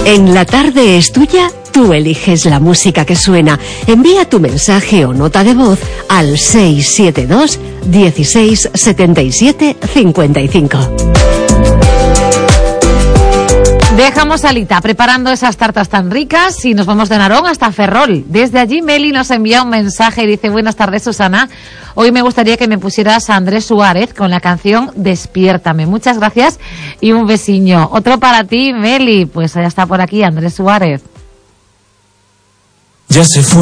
En La Tarde es Tuya, tú eliges la música que suena. Envía tu mensaje o nota de voz al 672 16 77 55. Dejamos a Lita preparando esas tartas tan ricas y nos vamos de Narón hasta Ferrol. Desde allí Meli nos envía un mensaje y dice: buenas tardes, Susana. Hoy me gustaría que me pusieras a Andrés Suárez con la canción Despiértame. Muchas gracias y un besiño. Otro para ti, Meli. Pues ya está por aquí Andrés Suárez. Ya se fue.